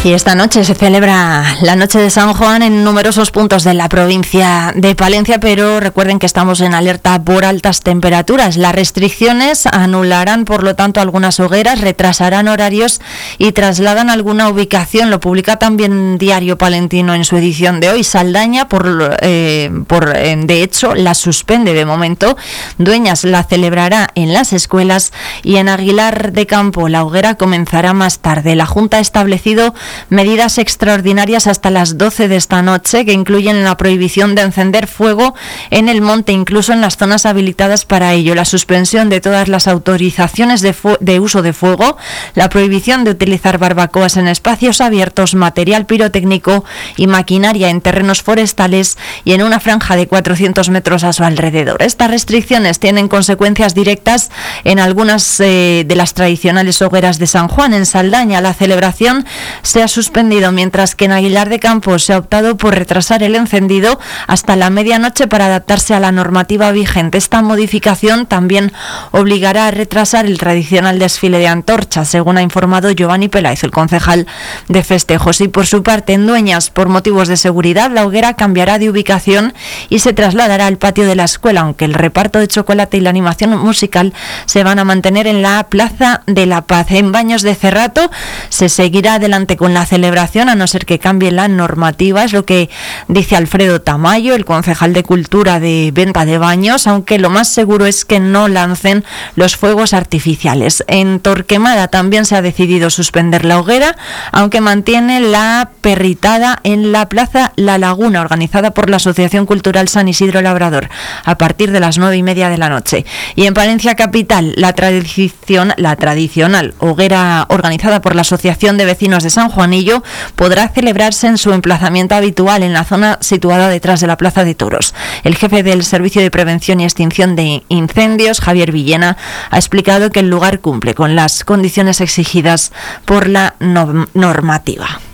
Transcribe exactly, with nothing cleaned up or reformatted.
Y esta noche se celebra la Noche de San Juan en numerosos puntos de la provincia de Palencia, pero recuerden que estamos en alerta por altas temperaturas. Las restricciones anularán, por lo tanto, algunas hogueras, retrasarán horarios y trasladan alguna ubicación. Lo publica también Diario Palentino en su edición de hoy. Saldaña, por, eh, por eh, de hecho, la suspende de momento. Dueñas la celebrará en las escuelas y en Aguilar de Campo la hoguera comenzará más tarde. La Junta ha establecido medidas extraordinarias hasta las doce de esta noche, que incluyen la prohibición de encender fuego en el monte, incluso en las zonas habilitadas para ello, la suspensión de todas las autorizaciones de, fu- de uso de fuego, la prohibición de utilizar barbacoas en espacios abiertos, material pirotécnico y maquinaria en terrenos forestales y en una franja de cuatrocientos metros a su alrededor. Estas restricciones tienen consecuencias directas en algunas eh, de las tradicionales hogueras de San Juan. En Saldaña la celebración se ha suspendido, mientras que en Aguilar de Campo se ha optado por retrasar el encendido hasta la medianoche para adaptarse a la normativa vigente. Esta modificación también obligará a retrasar el tradicional desfile de antorchas, según ha informado Giovanni Peláez, el concejal de festejos. Y por su parte, en Dueñas, por motivos de seguridad, la hoguera cambiará de ubicación y se trasladará al patio de la escuela, aunque el reparto de chocolate y la animación musical se van a mantener en la Plaza de la Paz. En Baños de Cerrato se seguirá adelante con la celebración, a no ser que cambie la normativa, es lo que dice Alfredo Tamayo, el concejal de Cultura de Venta de Baños, aunque lo más seguro es que no lancen los fuegos artificiales. En Torquemada también se ha decidido suspender la hoguera, aunque mantiene la perritada en la Plaza La Laguna, organizada por la Asociación Cultural San Isidro Labrador, a partir de las nueve y media de la noche. Y en Palencia Capital, la, tradicion, la tradicional hoguera organizada por la Asociación de Vecinos de San Juanillo podrá celebrarse en su emplazamiento habitual, en la zona situada detrás de la Plaza de Toros. El jefe del Servicio de Prevención y Extinción de Incendios, Javier Villena, ha explicado que el lugar cumple con las condiciones exigidas por la normativa.